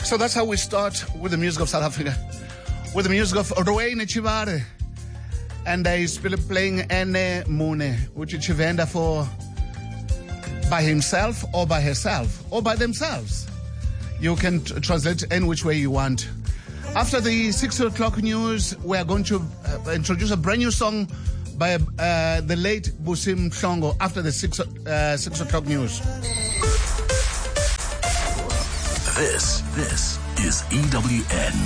So that's how we start with the music of South Africa, with the music of Rowan Chivare. And he's playing Ene Mune, which is Chivenda for by himself or by herself or by themselves. You can translate in which way you want. After the 6 o'clock news, we are going to introduce a brand new song by the late Busim Mhlongo after the 6 o'clock news. This is EWN.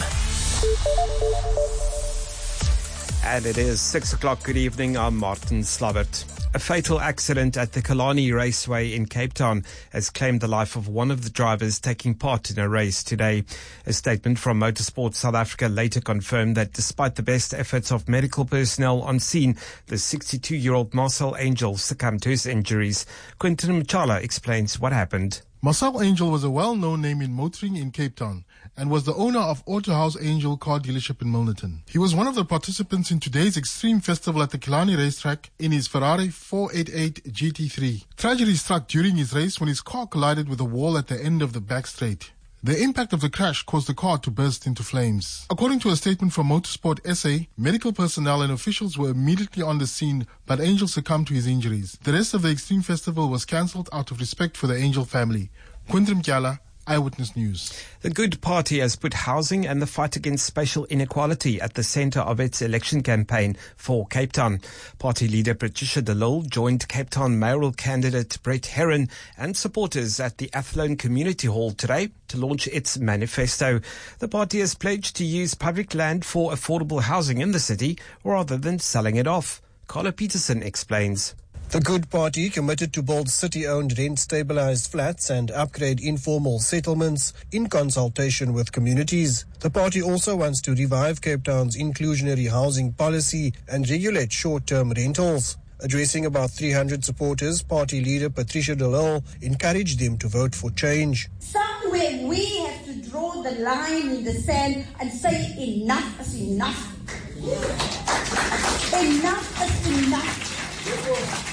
And it is 6 o'clock. Good evening. I'm Martin Slavert. A fatal accident at the Killarney Raceway in Cape Town has claimed the life of one of the drivers taking part in a race today. A statement from Motorsport South Africa later confirmed that despite the best efforts of medical personnel on scene, the 62-year-old Marcel Angel succumbed to his injuries. Quentin Mchala explains what happened. Marcel Angel was a well-known name in motoring in Cape Town and was the owner of Autohouse Angel car dealership in Milnerton. He was one of the participants in today's Extreme Festival at the Killarney racetrack in his Ferrari 488 GT3. Tragedy struck during his race when his car collided with a wall at the end of the back straight. The impact of the crash caused the car to burst into flames. According to a statement from Motorsport SA, medical personnel and officials were immediately on the scene, but Angel succumbed to his injuries. The rest of the Extreme Festival was cancelled out of respect for the Angel family. Quentin Mkyala, Eyewitness News. The Good Party has put housing and the fight against spatial inequality at the centre of its election campaign for Cape Town. Party leader Patricia de Lille joined Cape Town mayoral candidate Brett Herron and supporters at the Athlone Community Hall today to launch its manifesto. The party has pledged to use public land for affordable housing in the city rather than selling it off. Carla Peterson explains. The Good Party committed to build city-owned rent-stabilized flats and upgrade informal settlements in consultation with communities. The party also wants to revive Cape Town's inclusionary housing policy and regulate short-term rentals. Addressing about 300 supporters, party leader Patricia de Lille encouraged them to vote for change. Somewhere we have to draw the line in the sand and say enough is enough. Enough is enough.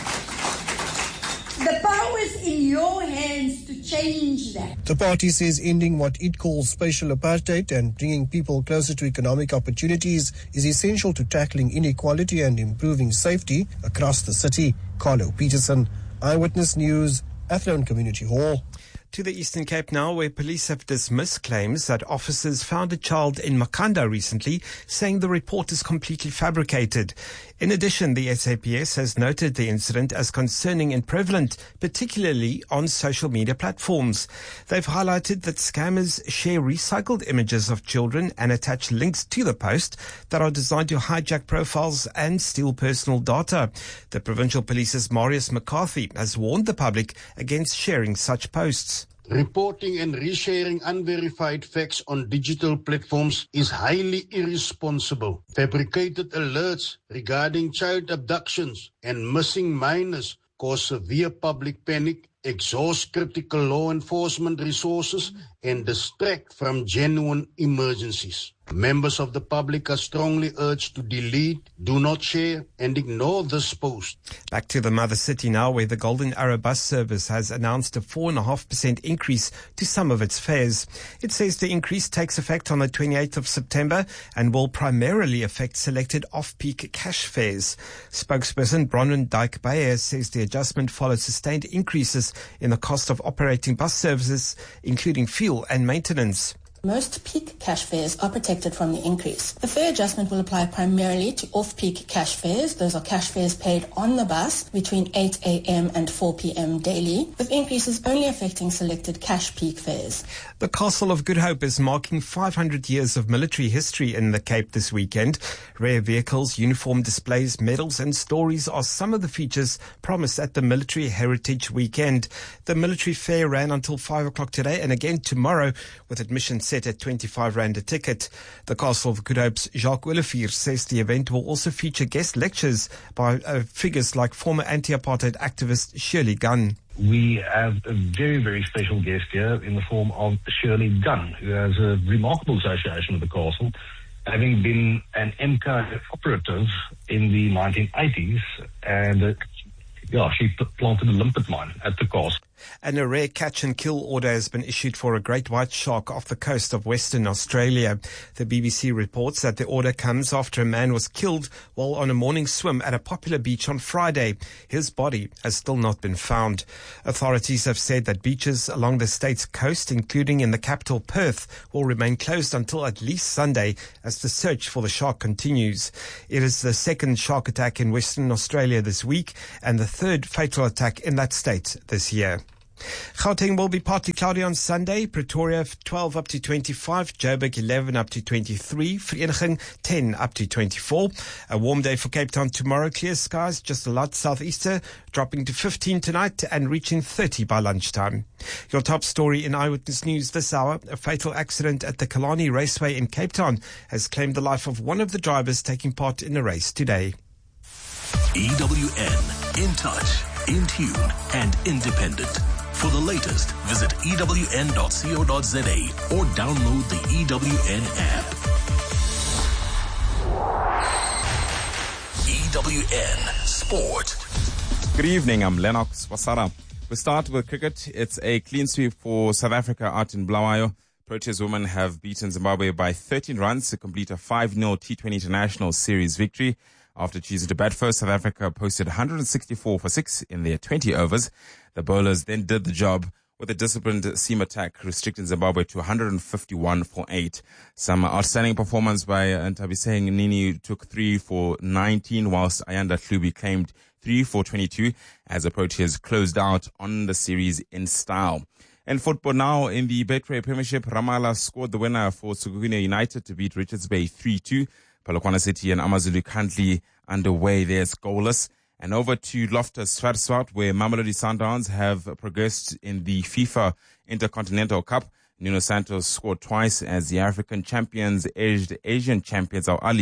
The power is in your hands to change that. The party says ending what it calls spatial apartheid and bringing people closer to economic opportunities is essential to tackling inequality and improving safety across the city. Carlo Peterson, Eyewitness News, Athlone Community Hall. To the Eastern Cape now, where police have dismissed claims that officers found a child in Makanda recently, saying the report is completely fabricated. In addition, the SAPS has noted the incident as concerning and prevalent, particularly on social media platforms. They've highlighted that scammers share recycled images of children and attach links to the post that are designed to hijack profiles and steal personal data. The Provincial Police's Marius McCarthy has warned the public against sharing such posts. Reporting and resharing unverified facts on digital platforms is highly irresponsible. Fabricated alerts regarding child abductions and missing minors cause severe public panic, exhaust critical law enforcement resources, and distract from genuine emergencies. Members of the public are strongly urged to delete, do not share, and ignore this post. Back to the mother city now, where the Golden Arrow bus service has announced a 4.5% increase to some of its fares. It says the increase takes effect on the 28th of September and will primarily affect selected off-peak cash fares. Spokesperson Bronwyn Dyke-Bayer says the adjustment follows sustained increases in the cost of operating bus services, including fuel and maintenance. Most peak cash fares are protected from the increase. The fare adjustment will apply primarily to off-peak cash fares. Those are cash fares paid on the bus between 8 a.m. and 4 p.m. daily, with increases only affecting selected cash peak fares. The Castle of Good Hope is marking 500 years of military history in the Cape this weekend. Rare vehicles, uniform displays, medals and stories are some of the features promised at the Military Heritage Weekend. The military fair ran until 5 o'clock today and again tomorrow, with admission set at 25 Rand a ticket. The Castle of Good Hope's Jacques Olivier says the event will also feature guest lectures by figures like former anti-apartheid activist Shirley Gunn. We have a very, very special guest here in the form of Shirley Gunn, who has a remarkable association with the castle, having been an MK operative in the 1980s, and she planted a limpet mine at the castle. And a rare catch and kill order has been issued for a great white shark off the coast of Western Australia. The BBC reports that the order comes after a man was killed while on a morning swim at a popular beach on Friday. His body has still not been found. Authorities have said that beaches along the state's coast, including in the capital Perth, will remain closed until at least Sunday as the search for the shark continues. It is the second shark attack in Western Australia this week and the third fatal attack in that state this year. Gauteng will be partly cloudy on Sunday. Pretoria 12 up to 25. Joburg 11 up to 23. Vereeniging 10 up to 24. A warm day for Cape Town tomorrow. Clear skies, just a light southeaster, dropping to 15 tonight and reaching 30 by lunchtime. Your top story in Eyewitness News this hour. A fatal accident at the Killarney Raceway in Cape Town has claimed the life of one of the drivers taking part in the race today. EWN, in touch, in tune and independent. For the latest, visit ewn.co.za or download the EWN app. EWN Sport. Good evening, I'm Lennox Wasara. We start with cricket. It's a clean sweep for South Africa out in Bulawayo. Proteas women have beaten Zimbabwe by 13 runs to complete a 5-0 T20 International Series victory. After choosing to bat first, South Africa posted 164 for 6 in their 20 overs. The bowlers then did the job with a disciplined seam attack, restricting Zimbabwe to 151 for 8. Some outstanding performance by Ntabiseng Nini took 3 for 19, whilst Ayanda Hlubi claimed 3 for 22 as the Proteas closed out on the series in style. In football now, in the Betway Premiership, Ramallah scored the winner for Tsugune United to beat Richards Bay 3-2. Polokwane City and Amazulu currently underway. There's goalless. And over to Loftus Verswart, where Mamelodi Sundowns have progressed in the FIFA Intercontinental Cup. Nuno Santos scored twice as the African champions edged Asian champions Al Ali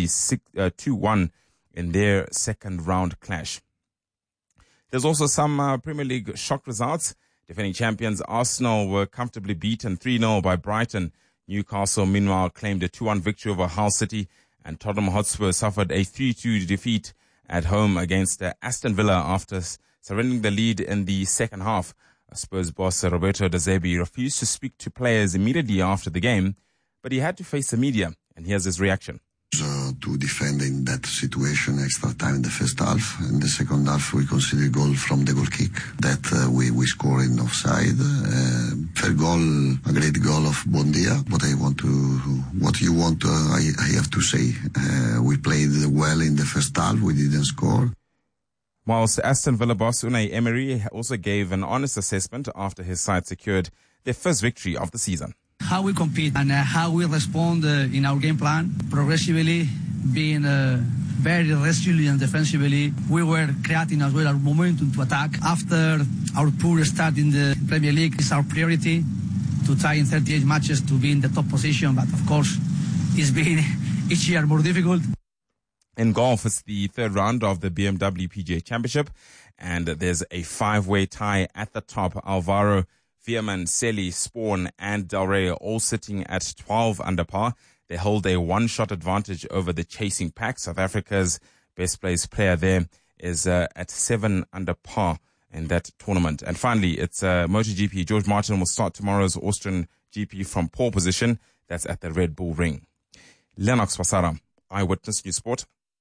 2-1 in their second round clash. There's also some Premier League shock results. Defending champions Arsenal were comfortably beaten 3-0 by Brighton. Newcastle, meanwhile, claimed a 2-1 victory over Hull City. And Tottenham Hotspur suffered a 3-2 defeat at home against Aston Villa after surrendering the lead in the second half. Spurs boss Roberto De Zerbi refused to speak to players immediately after the game, but he had to face the media, and here's his reaction. To defend in that situation, extra time in the first half. In the second half, we considered goal from the goal kick that we scored in offside. Third goal, a great goal of Bondia. What you want, I have to say. We played well in the first half. We didn't score. Whilst Aston Villa boss Unai Emery also gave an honest assessment after his side secured their first victory of the season. How we compete and how we respond in our game plan, progressively being very resilient defensively. We were creating as well our momentum to attack. After our poor start in the Premier League, it's our priority to try in 38 matches to be in the top position, but of course it's been each year more difficult. In golf, it's the third round of the BMW PGA Championship, and there's a 5-way tie at the top. Alvaro, Veerman, Selly, Spawn and Del Rey are all sitting at 12 under par. They hold a one-shot advantage over the chasing pack. South Africa's best placed player there is at 7 under par in that tournament. And finally, it's MotoGP. George Martin will start tomorrow's Austrian GP from pole position. That's at the Red Bull Ring. Lennox Wasara, Eyewitness News Sport.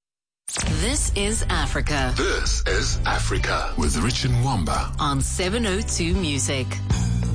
This is Africa. This is Africa with Richard Mwamba on 702 Music.